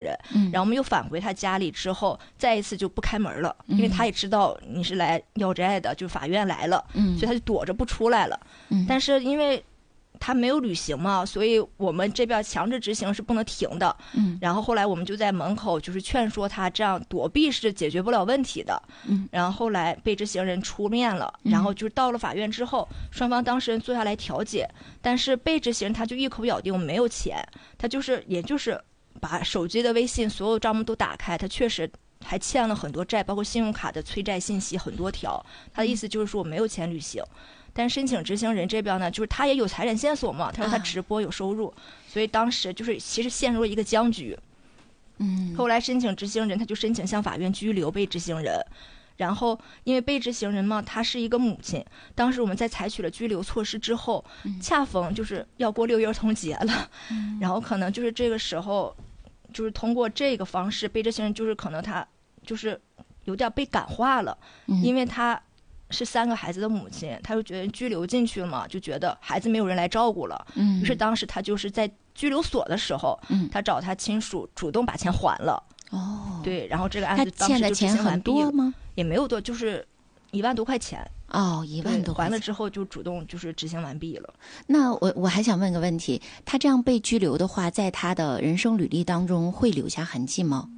人，然后我们又返回他家里之后，再一次就不开门了，因为他也知道你是来要债的，就法院来了，所以他就躲着不出来了。但是因为他没有履行嘛，所以我们这边强制执行是不能停的。然后后来我们就在门口就是劝说他，这样躲避是解决不了问题的。然后后来被执行人出面了，然后就是到了法院之后，双方当事人坐下来调解，但是被执行人他就一口咬定我没有钱，他也就是把手机的微信所有账目都打开，他确实还欠了很多债，包括信用卡的催债信息很多条，他的意思就是说我没有钱履行。但申请执行人这边呢，就是他也有财产线索嘛，他说他直播有收入，所以当时就是其实陷入了一个僵局。后来申请执行人他就申请向法院拘留被执行人，然后因为被执行人嘛，他是一个母亲，当时我们在采取了拘留措施之后，恰逢就是要过6一儿童节了，然后可能就是这个时候，就是通过这个方式，被执行人就是可能他就是有点被感化了，因为他是3个孩子的母亲，他就觉得拘留进去了嘛，就觉得孩子没有人来照顾了。于是当时他就是在拘留所的时候，他找他亲属主动把钱还了。对，然后这个案子当时就执行完毕了。吗？也没有多，就是1万多块钱。1万多块钱还了之后就主动就是执行完毕了。 那我还想问个问题，他这样被拘留的话，在他的人生履历当中会留下痕迹吗？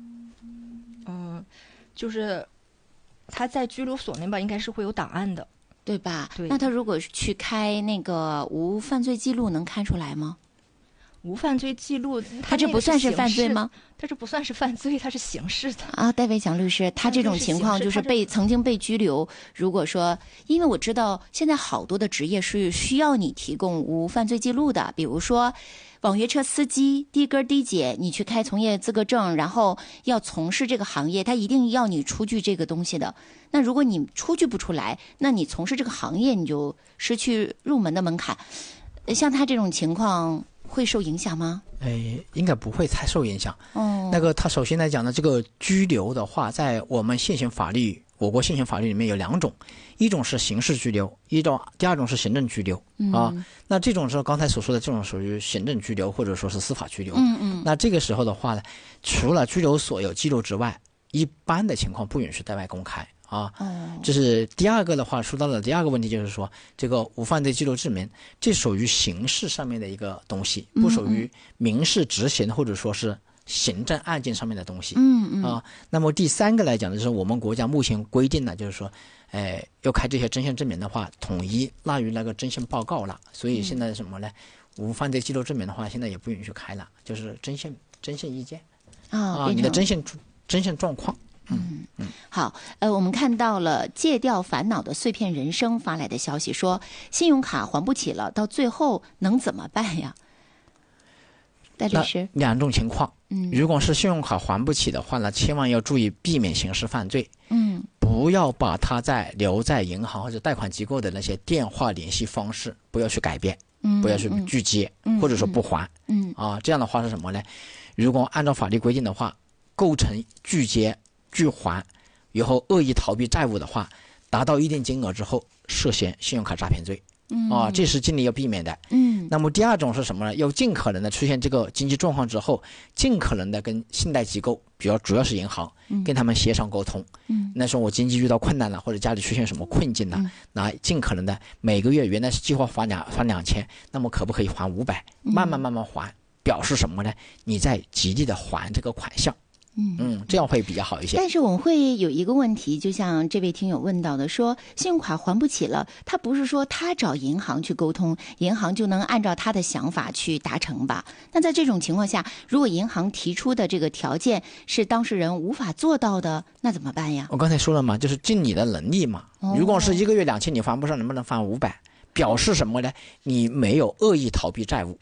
就是他在拘留所那边应该是会有档案的， 对吧？ 对。 那他如果去开那个无犯罪记录，能看出来吗？ 无犯罪记录， 他这不算是犯罪吗？ 他这不算是犯罪，他是刑事的啊。戴维强律师，他这种情况就是曾经被拘留。如果说，因为我知道现在好多的职业是需要你提供无犯罪记录的，比如说网约车司机、的哥的姐，你去开从业资格证，然后要从事这个行业，他一定要你出具这个东西的。那如果你出具不出来，那你从事这个行业你就失去入门的门槛。像他这种情况会受影响吗？ 应该不会太受影响。那个他首先来讲呢，这个拘留的话，在我们现行法律，我国现行法律里面有2种，一种是刑事拘留，第二种是行政拘留啊。那这种是刚才所说的这种属于行政拘留或者说是司法拘留。那这个时候的话呢，除了拘留所有记录之外，一般的情况不允许对外公开。这是第二个的话，说到了第二个问题，就是说这个无犯罪记录证明，这属于刑事上面的一个东西，不属于民事执行或者说是行政案件上面的东西。那么第3个来讲呢，就是我们国家目前规定呢，就是说，要开这些征信证明的话，统一纳入那个征信报告了。所以现在什么呢？无犯罪记录证明的话，现在也不允许开了，就是征信意见你的征信状况。 好，我们看到了戒掉烦恼的碎片人生发来的消息，说信用卡还不起了，到最后能怎么办呀？戴律师 ，2种情况。如果是信用卡还不起的话呢，千万要注意避免刑事犯罪。不要把他留在银行或者贷款机构的那些电话联系方式不要去改变，不要去拒接，或者说不还。这样的话是什么呢？如果按照法律规定的话，构成拒接拒还以后恶意逃避债务的话，达到一定金额之后涉嫌信用卡诈骗罪。这是尽力要避免的。那么第2种是什么呢？要尽可能的出现这个经济状况之后，尽可能的跟信贷机构，主要是银行，跟他们协商沟通。那时候我经济遇到困难了，或者家里出现什么困境了，那尽可能的每个月原来是计划还2000，那么可不可以还500，慢慢还，表示什么呢？你在极力的还这个款项。这样会比较好一些。 但是我们会有一个问题，就像这位听友问到的，说信用卡还不起了，他不是说他找银行去沟通，银行就能按照他的想法去达成吧？那在这种情况下，如果银行提出的这个条件是当事人无法做到的，那怎么办呀？ 我刚才说了嘛，就是尽你的能力嘛。如果是1个月2000你还不上，能不能还500？表示什么呢？你没有恶意逃避债务。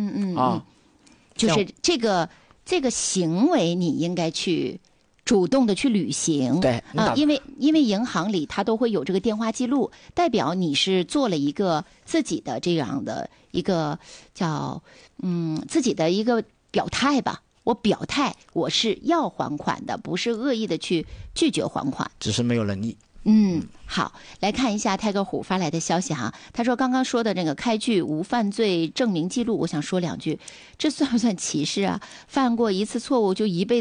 就是这个行为你应该去主动的去履行。 对因为银行里它都会有这个电话记录，代表你是做了一个自己的这样的一个叫自己的一个表态吧。我表态我是要还款的，不是恶意的去拒绝还款， 只是没有能力。 好，来看一下泰戈虎发来的消息哈。他说刚刚说的那个开具无犯罪证明记录，我想说2句，这算不算歧视啊？犯过一次错误就一辈子